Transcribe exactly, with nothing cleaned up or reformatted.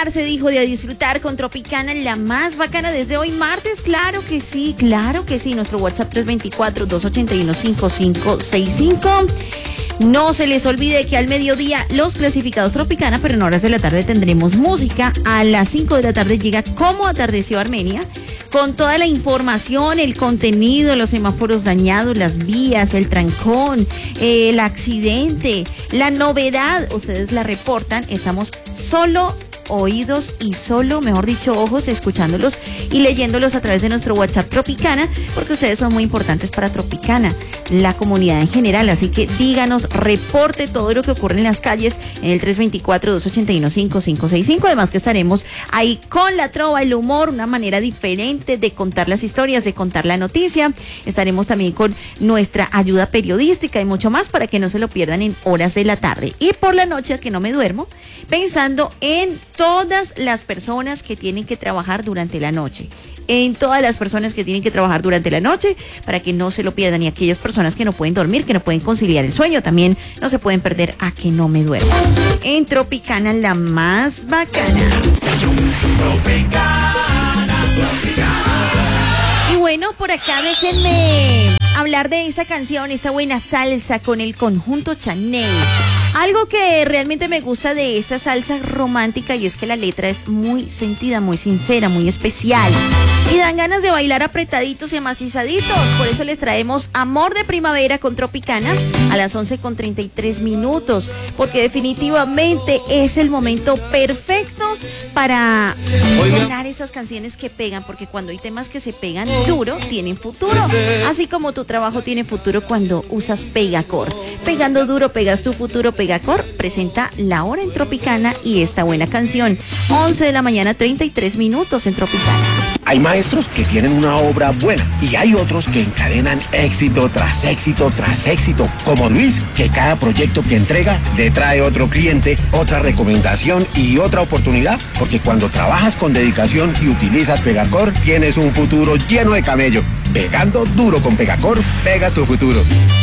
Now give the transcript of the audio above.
se dijo, de disfrutar con Tropicana, la más bacana desde hoy martes. Claro que sí, claro que sí. Nuestro WhatsApp tres dos cuatro, dos ocho uno, cinco cinco seis cinco. No se les olvide que al mediodía los clasificados Tropicana, pero en horas de la tarde tendremos música. A las cinco de la tarde llega Cómo atardeció Armenia, con toda la información, el contenido, los semáforos dañados, las vías, el trancón, eh, el accidente, la novedad. Ustedes la reportan. Estamos solo oídos y solo, mejor dicho, ojos, escuchándolos y leyéndolos a través de nuestro WhatsApp Tropicana, porque ustedes son muy importantes para Tropicana, la comunidad en general. Así que díganos, reporte todo lo que ocurre en las calles en el tres dos cuatro, dos ocho uno, cinco cinco seis cinco. Además que estaremos ahí con la trova, el humor, una manera diferente de contar las historias, de contar la noticia. Estaremos también con nuestra ayuda periodística y mucho más para que no se lo pierdan en horas de la tarde. Y por la noche, que no me duermo, pensando en todas las personas que tienen que trabajar durante la noche, en todas las personas que tienen que trabajar durante la noche, para que no se lo pierdan, y aquellas personas que no pueden dormir, que no pueden conciliar el sueño, también no se pueden perder a Que No Me Duermo. En Tropicana, la más bacana. Tropicana, Tropicana. Y bueno, por acá déjenme hablar de esta canción, esta buena salsa con el conjunto Chanel. Algo que realmente me gusta de esta salsa romántica, y es que la letra es muy sentida, muy sincera, muy especial, y dan ganas de bailar apretaditos y amacizaditos. Por eso les traemos Amor de Primavera con Tropicana a las once con treinta y tres minutos, porque definitivamente es el momento perfecto para bailar esas canciones que pegan, porque cuando hay temas que se pegan duro, tienen futuro. Así como tu trabajo tiene futuro cuando usas Pegacor. Pegando duro, pegas tu futuro. Pegacor presenta La Hora en Tropicana y esta buena canción. once de la mañana, treinta y tres minutos en Tropicana. Hay maestros que tienen una obra buena y hay otros que encadenan éxito tras éxito tras éxito, como Luis, que cada proyecto que entrega le trae otro cliente, otra recomendación y otra oportunidad, porque cuando trabajas con dedicación y utilizas Pegacor, tienes un futuro lleno de camello. Pegando duro con Pegacor, pegas tu futuro.